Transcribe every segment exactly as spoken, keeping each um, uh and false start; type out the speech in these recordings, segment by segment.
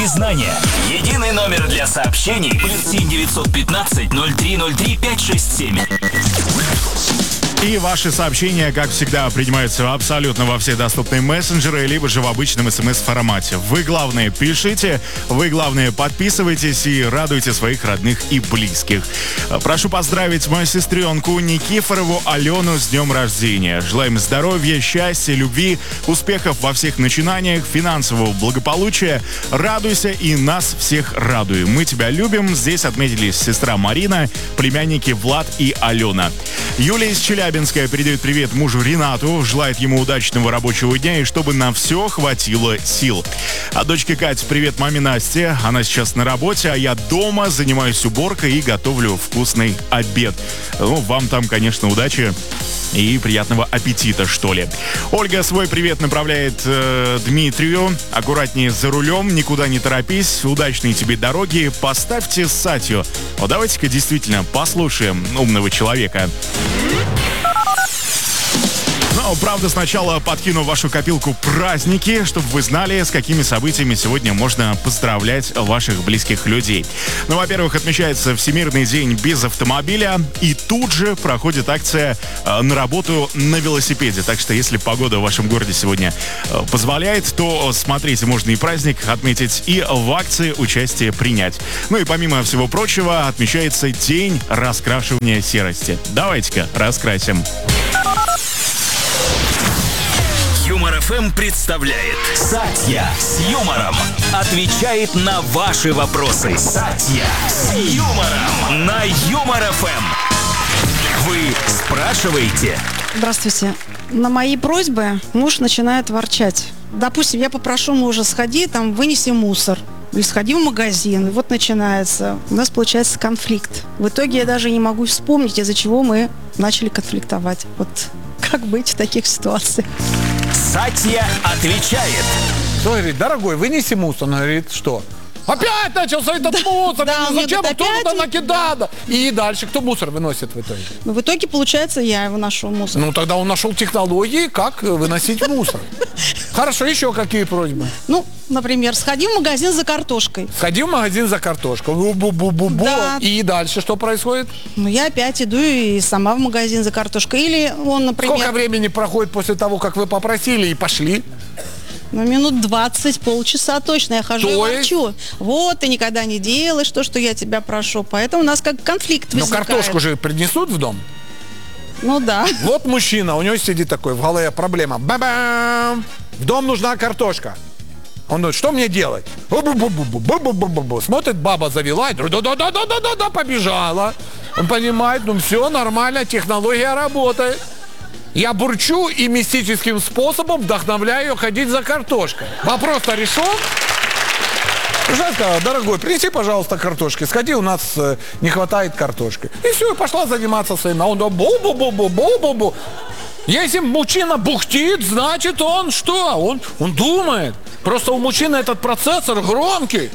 знания. Единый номер для сообщений. Плюс семь девятьсот пятнадцать ноль три ноль три пять шесть семь. И ваши сообщения, как всегда, принимаются абсолютно во все доступные мессенджеры, либо же в обычном смс-формате. Вы, главное, пишите, вы, главное, подписывайтесь и радуйте своих родных и близких. Прошу поздравить мою сестренку Никифорову Алену с днем рождения. Желаем здоровья, счастья, любви, успехов во всех начинаниях, финансового благополучия. Радуйся и нас всех радуй. Мы тебя любим. Здесь отметились сестра Марина, племянники Влад и Алена. Юлия из Челябинска передает привет мужу Ренату, желает ему удачного рабочего дня и чтобы на все хватило сил. А дочке Кате привет маме Насте, она сейчас на работе, а я дома занимаюсь уборкой и готовлю вкусный обед. Ну, вам там, конечно, удачи и приятного аппетита, что ли. Ольга свой привет направляет э, Дмитрию. Аккуратнее за рулем, никуда не торопись, удачной тебе дороги, поставьте Сатью. Вот давайте-ка действительно послушаем умного человека. Но, правда, сначала подкину в вашу копилку праздники, чтобы вы знали, с какими событиями сегодня можно поздравлять ваших близких людей. Ну, во-первых, отмечается Всемирный день без автомобиля, и тут же проходит акция э, на работу на велосипеде. Так что, если погода в вашем городе сегодня э, позволяет, то, смотрите, можно и праздник отметить, и в акции участие принять. Ну и помимо всего прочего, отмечается День раскрашивания серости. Давайте-ка раскрасим. Юмор эф эм представляет Сатья с юмором. Отвечает на ваши вопросы. Сатья с юмором на Юмор эф эм. Вы спрашиваете. Здравствуйте. На мои просьбы муж начинает ворчать. Допустим, я попрошу мужа: сходи, там, вынеси мусор. Или сходи в магазин. И вот начинается. У нас получается конфликт. В итоге я даже не могу вспомнить, из-за чего мы начали конфликтовать. Вот как быть в таких ситуациях? Сатья отвечает. Кто говорит: дорогой, вынеси мусор. Он говорит: что? Опять начался этот мусор! Да, зачем опять? кто туда накидал? И дальше кто мусор выносит в итоге? Ну, в итоге, получается, я его нашел мусор. Ну, тогда он нашел технологии, как выносить мусор. Хорошо, еще какие просьбы? Ну, например, сходи в магазин за картошкой. Сходи в магазин за картошкой. Бу-бу-бу-бу-бу. Да. И дальше что происходит? Ну, я опять иду и сама в магазин за картошкой. Или он, например... Сколько времени проходит после того, как вы попросили и пошли? Ну, минут двадцать, полчаса точно. Я хожу То и есть? ворчу. Вот, ты никогда не делаешь то, что я тебя прошу. Поэтому у нас как конфликт Но возникает. картошку же принесут в дом? Ну, да. Вот мужчина, у него сидит такой, в голове проблема. Ба-бам! В дом нужна картошка. Он говорит: что мне делать? Бу-бу-бу-бу-бу-бу-бу-бу. Смотрит, баба завела, да-да-да-да-да-да, побежала. Он понимает, ну все, нормально, технология работает. Я бурчу и мистическим способом вдохновляю ее ходить за картошкой. Вопрос-то решен. Жена сказала: дорогой, принеси, пожалуйста, картошки. Сходи, у нас э, не хватает картошки. И все, и пошла заниматься своим. А он бу-бу-бу-бу-бу-бу-бу. Если мужчина бухтит, значит он что? Он, он думает. Просто у мужчины этот процессор громкий.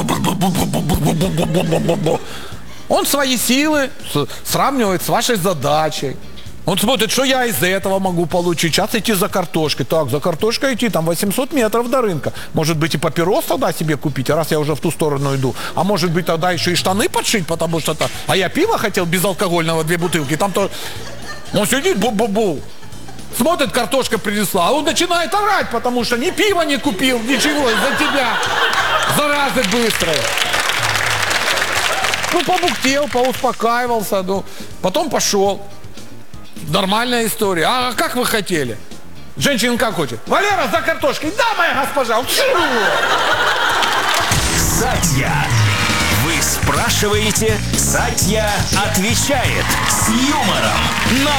Бу-бу-бу-бу-бу-бу-бу-бу-бу-бу-бу. Он свои силы сравнивает с вашей задачей. Он смотрит, что я из этого могу получить. Сейчас идти за картошкой. Так, за картошкой идти, там восемьсот метров до рынка. Может быть, и папирос тогда себе купить, раз я уже в ту сторону иду. А может быть, тогда еще и штаны подшить, потому что... -то... А я пиво хотел безалкогольного, две бутылки. Там то... Он сидит, бу-бу-бу. Смотрит, картошка принесла. А он начинает орать, потому что ни пива не купил, ничего из-за тебя. Заразы быстрые. Ну, побухтел, поуспокаивался. Ну, потом пошел. Нормальная история. А как вы хотели? Женщина как хочет? Валера, за картошкой. Да, моя госпожа. Сатья. Вы спрашиваете, Сатья отвечает с юмором на